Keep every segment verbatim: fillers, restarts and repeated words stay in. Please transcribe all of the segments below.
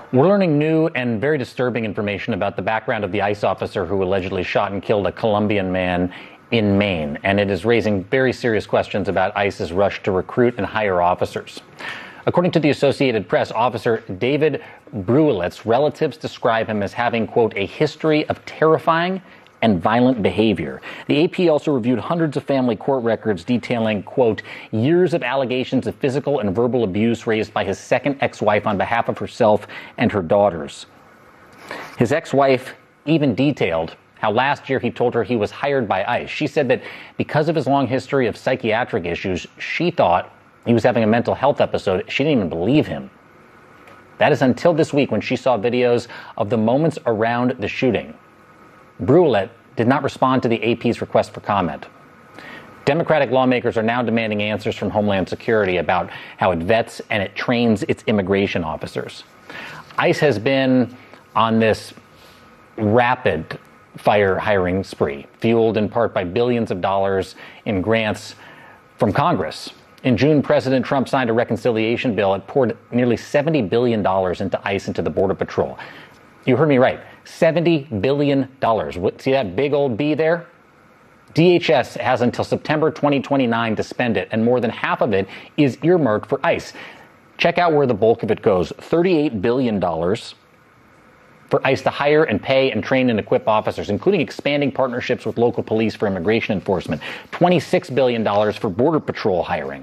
We're learning new and very disturbing information about the background of the ICE officer who allegedly shot and killed a Colombian man in Maine, and it is raising very serious questions about ICE's rush to recruit and hire officers. According to the Associated Press, Officer David Bruilet's relatives describe him as having, quote, a history of terrifying and violent behavior. The A P also reviewed hundreds of family court records detailing, quote, years of allegations of physical and verbal abuse raised by his second ex-wife on behalf of herself and her daughters. His ex-wife even detailed how last year he told her he was hired by ICE. She said that because of his long history of psychiatric issues, she thought he was having a mental health episode. She didn't even believe him. That is until this week when she saw videos of the moments around the shooting. Bruilet did not respond to the A P's request for comment. Democratic lawmakers are now demanding answers from Homeland Security about how it vets and it trains its immigration officers. ICE has been on this rapid fire hiring spree, fueled in part by billions of dollars in grants from Congress. In June, President Trump signed a reconciliation bill that poured nearly seventy billion dollars into ICE and to the Border Patrol. You heard me right. seventy billion dollars. See that big old B there? D H S has until September twenty twenty-nine to spend it, and more than half of it is earmarked for ICE. Check out where the bulk of it goes. thirty-eight billion dollars for ICE to hire and pay and train and equip officers, including expanding partnerships with local police for immigration enforcement. twenty-six billion dollars for Border Patrol hiring.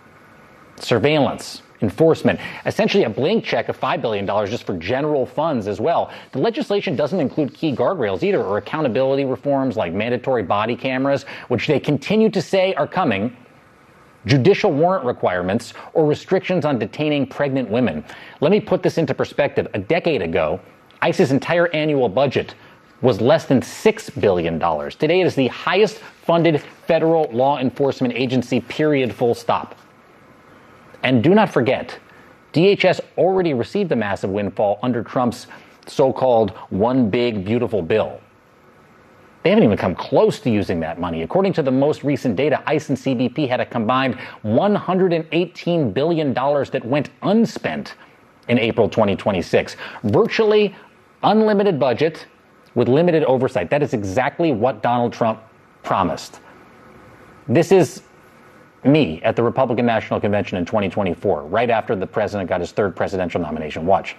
Surveillance, enforcement, essentially a blank check of five billion dollars just for general funds as well. The legislation doesn't include key guardrails either, or accountability reforms like mandatory body cameras, which they continue to say are coming, judicial warrant requirements, or restrictions on detaining pregnant women. Let me put this into perspective. A decade ago, ICE's entire annual budget was less than six billion dollars. Today it is the highest funded federal law enforcement agency, period, full stop. And do not forget, D H S already received a massive windfall under Trump's so-called one big beautiful bill. They haven't even come close to using that money. According to the most recent data, ICE and C B P had a combined one hundred eighteen billion dollars that went unspent in April twenty twenty-six. Virtually unlimited budget with limited oversight. That is exactly what Donald Trump promised. This is me at the Republican National Convention in twenty twenty-four, right after the president got his third presidential nomination. Watch.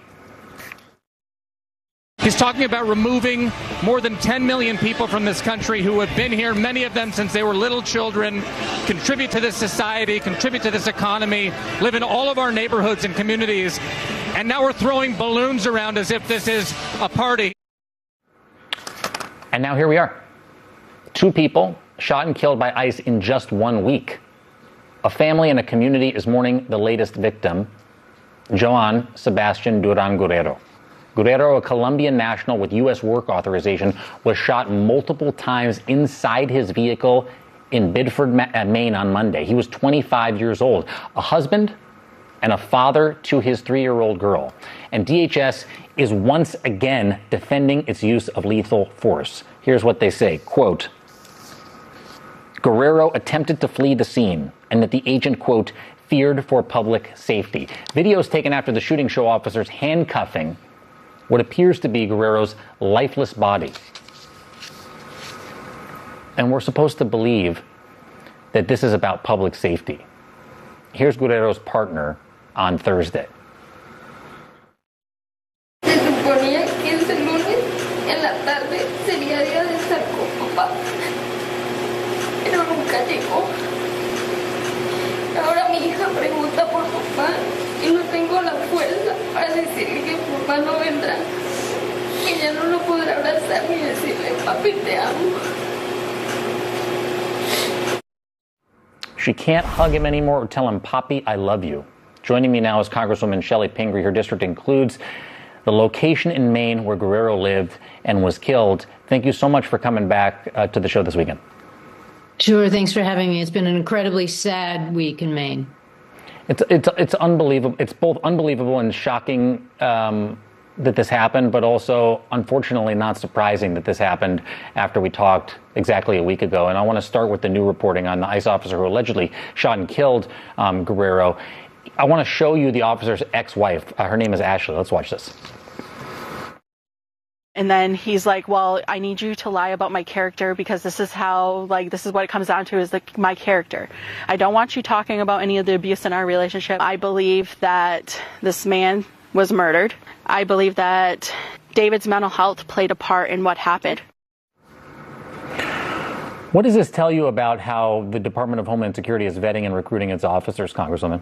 He's talking about removing more than ten million people from this country who have been here, many of them since they were little children, contribute to this society, contribute to this economy, live in all of our neighborhoods and communities. And now we're throwing balloons around as if this is a party. And now here we are. Two people shot and killed by ICE in just one week. A family and a community is mourning the latest victim, Joan Sebastian Duran Guerrero. Guerrero, a Colombian national with U S work authorization, was shot multiple times inside his vehicle in Biddeford, Maine on Monday. He was twenty-five years old, a husband and a father to his three-year-old girl. And D H S is once again defending its use of lethal force. Here's what they say, quote, Guerrero attempted to flee the scene and that the agent, quote, feared for public safety. Videos taken after the shooting show officers handcuffing what appears to be Guerrero's lifeless body. And we're supposed to believe that this is about public safety. Here's Guerrero's partner on Thursday. Se suponía que ese lunes en la tarde sería día de estar con papá, pero nunca llegó. Ahora mi hija pregunta por papá y no tengo la fuerza para decirle que papá no vendrá, que ella no lo podrá abrazar ni decirle, papi, te amo. She can't hug him anymore or tell him, Papi, I love you. Joining me now is Congresswoman Shelley Pingree. Her district includes the location in Maine where Guerrero lived and was killed. Thank you so much for coming back uh, to the show this weekend. Sure. Thanks for having me. It's been an incredibly sad week in Maine. It's it's it's unbelievable. It's both unbelievable and shocking um, that this happened, but also, unfortunately, not surprising that this happened after we talked exactly a week ago. And I want to start with the new reporting on the ICE officer who allegedly shot and killed um, Guerrero. I want to show you the officer's ex-wife. Uh, her name is Ashley. Let's watch this. And then he's like, well, I need you to lie about my character because this is how, like, this is what it comes down to is like my character. I don't want you talking about any of the abuse in our relationship. I believe that this man was murdered. I believe that David's mental health played a part in what happened. What does this tell you about how the Department of Homeland Security is vetting and recruiting its officers, Congresswoman?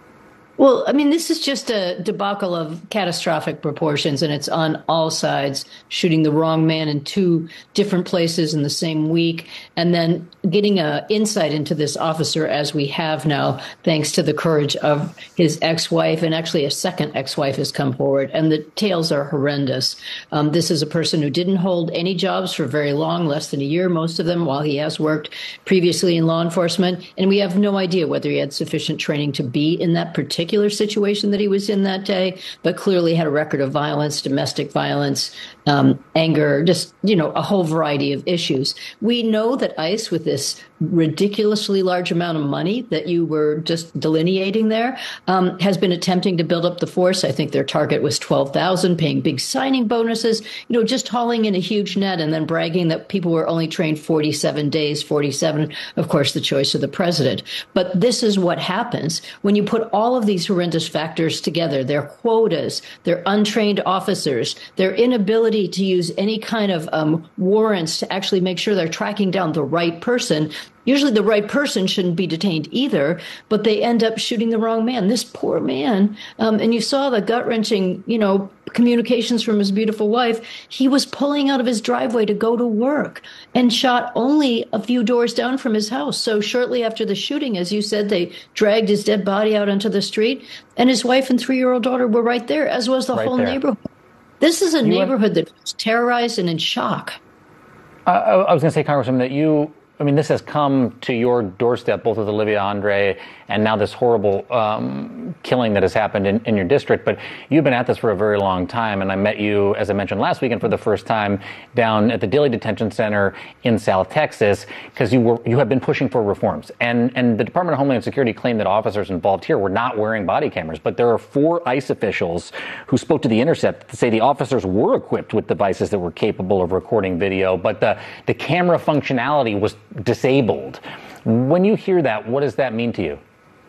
Well, I mean, this is just a debacle of catastrophic proportions, and it's on all sides, shooting the wrong man in two different places in the same week, and then getting an insight into this officer as we have now, thanks to the courage of his ex-wife, and actually a second ex-wife has come forward, and the tales are horrendous. Um, this is a person who didn't hold any jobs for very long, less than a year, most of them, while he has worked previously in law enforcement, and we have no idea whether he had sufficient training to be in that particular particular situation that he was in that day, but clearly had a record of violence, domestic violence, um, anger, just, you know, a whole variety of issues. We know that ICE, with this ridiculously large amount of money that you were just delineating there, um, has been attempting to build up the force. I think their target was twelve thousand, paying big signing bonuses, you know, just hauling in a huge net and then bragging that people were only trained forty-seven days, forty-seven, of course, the choice of the president. But this is what happens when you put all of these horrendous factors together, their quotas, their untrained officers, their inability to use any kind of um, warrants to actually make sure they're tracking down the right person. Usually the right person shouldn't be detained either, but they end up shooting the wrong man. This poor man, um, and you saw the gut-wrenching, you know, communications from his beautiful wife. He was pulling out of his driveway to go to work and shot only a few doors down from his house. So shortly after the shooting, as you said, they dragged his dead body out onto the street, and his wife and three-year-old daughter were right there, as was the right whole there. neighborhood. This is a you neighborhood went, that was terrorized and in shock. Uh, I was going to say, Congresswoman, that you, I mean, this has come to your doorstep, both with Olivia Andre and now this horrible um, killing that has happened in, in your district. But you've been at this for a very long time. And I met you, as I mentioned last weekend, for the first time down at the Dilley Detention Center in South Texas, because you were you have been pushing for reforms. And, and the Department of Homeland Security claimed that officers involved here were not wearing body cameras. But there are four ICE officials who spoke to The Intercept to say the officers were equipped with devices that were capable of recording video, but the, the camera functionality was disabled. When you hear that, what does that mean to you?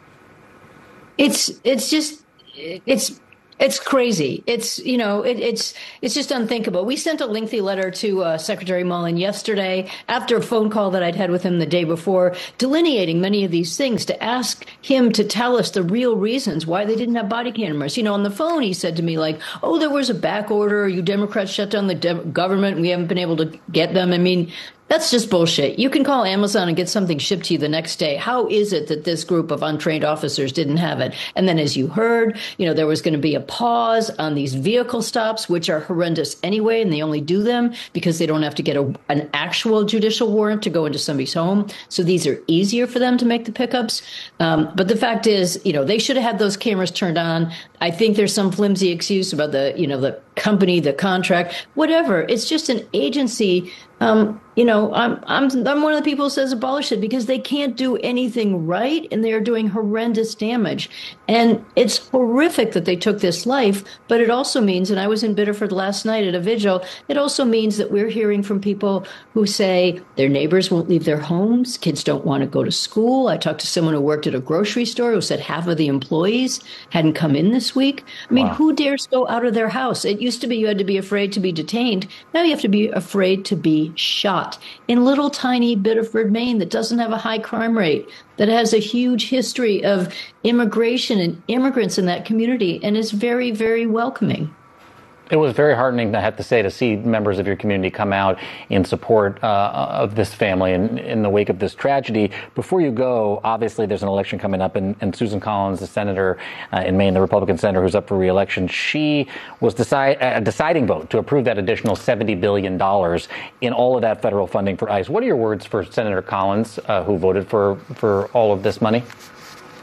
It's it's just it's it's crazy. It's, you know, it, it's it's just unthinkable. We sent a lengthy letter to uh, Secretary Mullen yesterday after a phone call that I'd had with him the day before, delineating many of these things to ask him to tell us the real reasons why they didn't have body cameras. You know, on the phone, he said to me, like, oh, there was a back order. You Democrats shut down the de- government. And we haven't been able to get them. I mean, that's just bullshit. You can call Amazon and get something shipped to you the next day. How is it that this group of untrained officers didn't have it? And then, as you heard, you know, there was going to be a pause on these vehicle stops, which are horrendous anyway, and they only do them because they don't have to get a, an actual judicial warrant to go into somebody's home. So these are easier for them to make the pickups. Um, but the fact is, you know, they should have had those cameras turned on. I think there's some flimsy excuse about the, you know, the company, the contract, whatever. It's just an agency. Um, you know, I'm I'm I'm one of the people who says abolish it because they can't do anything right and they are doing horrendous damage. And it's horrific that they took this life, but it also means, and I was in Biddeford last night at a vigil, it also means that we're hearing from people who say their neighbors won't leave their homes, kids don't want to go to school. I talked to someone who worked at a grocery store who said half of the employees hadn't come in this week. I mean, wow. Who dares go out of their house? It used to be you had to be afraid to be detained. Now you have to be afraid to be shot in little tiny Biddeford, Maine, that doesn't have a high crime rate, that has a huge history of immigration and immigrants in that community, and is very, very welcoming. It was very heartening, I have to say, to see members of your community come out in support uh, of this family in, in the wake of this tragedy. Before you go, obviously there's an election coming up, and, and Susan Collins, the senator uh, in Maine, the Republican senator who's up for re-election, she was decide, a deciding vote to approve that additional seventy billion dollars in all of that federal funding for ICE. What are your words for Senator Collins, uh, who voted for, for all of this money?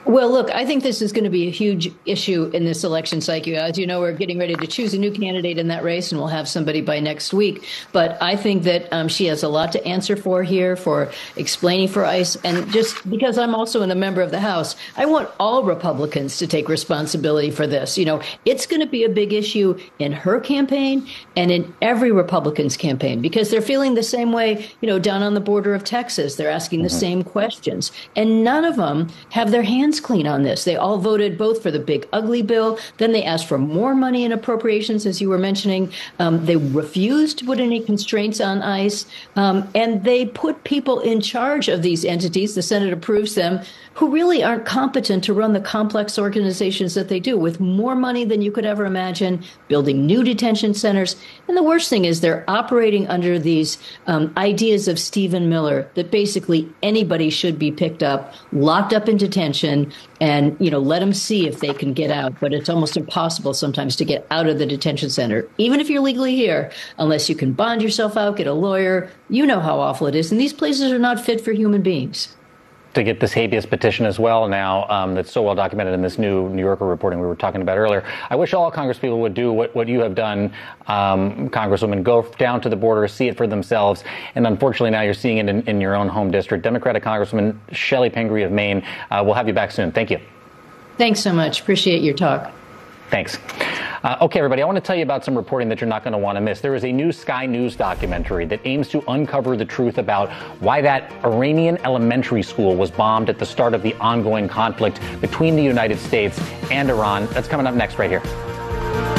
Well, look, I think this is going to be a huge issue in this election cycle. As you know, we're getting ready to choose a new candidate in that race, and we'll have somebody by next week. But I think that um, she has a lot to answer for here, for explaining for ICE. And just because I'm also a member of the House, I want all Republicans to take responsibility for this. You know, it's going to be a big issue in her campaign and in every Republican's campaign, because they're feeling the same way, you know, down on the border of Texas. They're asking the mm-hmm. same questions, and none of them have their hands clean on this. They all voted both for the big ugly bill. Then they asked for more money in appropriations, as you were mentioning. Um, they refused to put any constraints on ICE. Um, and they put people in charge of these entities. The Senate approves them, who really aren't competent to run the complex organizations that they do, with more money than you could ever imagine, building new detention centers. And the worst thing is they're operating under these um, ideas of Stephen Miller, that basically anybody should be picked up, locked up in detention, and, you know, let them see if they can get out. But it's almost impossible sometimes to get out of the detention center, even if you're legally here, unless you can bond yourself out, get a lawyer. You know how awful it is. And these places are not fit for human beings. To get this habeas petition as well now, um, that's so well documented in this new New Yorker reporting we were talking about earlier. I wish all congresspeople would do what, what you have done, um, Congresswoman, go down to the border, see it for themselves. And unfortunately, now you're seeing it in, in your own home district. Democratic Congresswoman Shelley Pingree of Maine, uh, we'll have you back soon. Thank you. Thanks so much. Appreciate your talk. Thanks. Uh, okay, everybody, I want to tell you about some reporting that you're not going to want to miss. There is a new Sky News documentary that aims to uncover the truth about why that Iranian elementary school was bombed at the start of the ongoing conflict between the United States and Iran. That's coming up next right here.